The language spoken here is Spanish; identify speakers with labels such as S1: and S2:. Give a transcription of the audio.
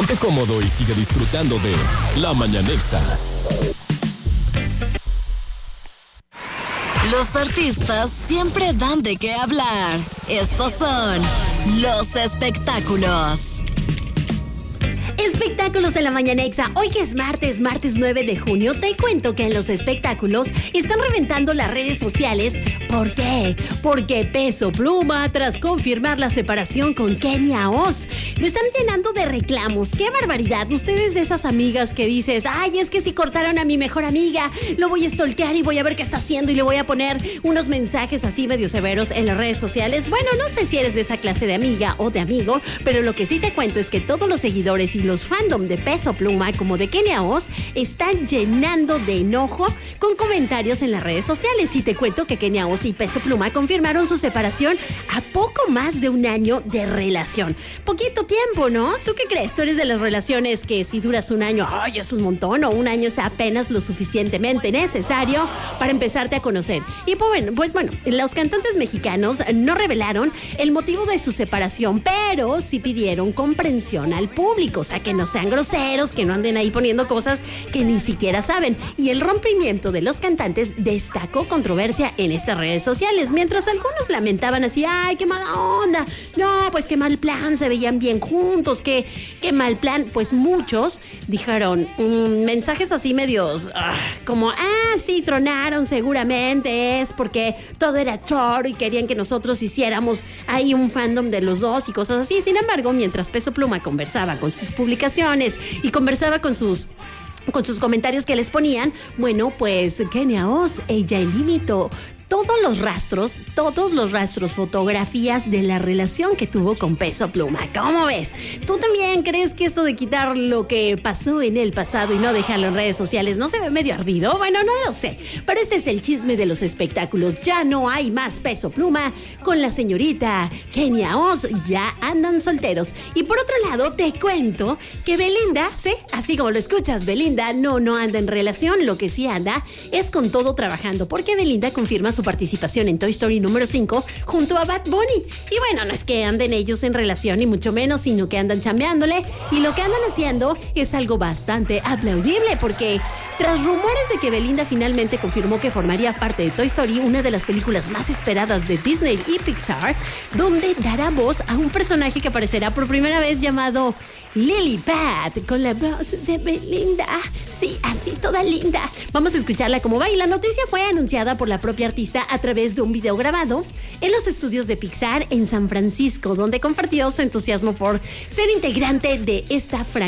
S1: Ponte cómodo y sigue disfrutando de La Mañanexa.
S2: Los artistas siempre dan de qué hablar. Estos son los espectáculos.
S3: Espectáculos en La Mañanexa. Hoy que es martes 9 de junio, te cuento que en los espectáculos están reventando las redes sociales. ¿Por qué? Porque Peso Pluma, tras confirmar la separación con Kenia Oz, lo están llenando de reclamos. ¡Qué barbaridad! Ustedes de esas amigas que dices, ay, es que si cortaron a mi mejor amiga, lo voy a stalkear y voy a ver qué está haciendo y le voy a poner unos mensajes así medio severos en las redes sociales. Bueno, no sé si eres de esa clase de amiga o de amigo, pero lo que sí te cuento es que todos los seguidores y los fandom de Peso Pluma como de Kenia Oz están llenando de enojo con comentarios en las redes sociales. Y te cuento que Kenia Oz y Peso Pluma confirmaron su separación a poco más de un año de relación. Poquito tiempo, ¿no? ¿Tú qué crees? ¿Tú eres de las relaciones que si duras un año, ay, es un montón, o un año es apenas lo suficientemente necesario para empezarte a conocer? Y pues bueno, los cantantes mexicanos no revelaron el motivo de su separación, pero sí pidieron comprensión al público, o sea, que no sean groseros, que no anden ahí poniendo cosas que ni siquiera saben. Y el rompimiento de los cantantes destacó controversia en estas redes sociales, mientras algunos lamentaban así, ay, qué mala onda, no, pues qué mal plan, se veían bien juntos, qué mal plan. Pues muchos dijeron mensajes así medios como, sí, tronaron seguramente, es porque todo era choro y querían que nosotros hiciéramos ahí un fandom de los dos y cosas así. Sin embargo, mientras Peso Pluma conversaba con sus publicaciones y conversaba con sus comentarios que les ponían, bueno, pues Kenia Oz, ella eliminó todos los rastros, fotografías de la relación que tuvo con Peso Pluma. ¿Cómo ves? ¿Tú también crees que esto de quitar lo que pasó en el pasado y no dejarlo en redes sociales no se ve medio ardido? Bueno, no lo sé, pero este es el chisme de los espectáculos. Ya no hay más Peso Pluma con la señorita Kenia Oz, ya andan solteros. Y por otro lado, te cuento que Belinda, ¿sí? Así como lo escuchas, Belinda no anda en relación, lo que sí anda es con todo trabajando, porque Belinda confirma su participación en Toy Story número 5 junto a Bad Bunny. Y bueno, no es que anden ellos en relación ni mucho menos, sino que andan chambeándole, y lo que andan haciendo es algo bastante aplaudible, porque tras rumores de que Belinda finalmente confirmó que formaría parte de Toy Story, una de las películas más esperadas de Disney y Pixar, donde dará voz a un personaje que aparecerá por primera vez llamado Lily Pad, con la voz de Belinda. Sí, así toda linda. Vamos a escucharla cómo va. Y la noticia fue anunciada por la propia artista a través de un video grabado en los estudios de Pixar en San Francisco, donde compartió su entusiasmo por ser integrante de esta franquicia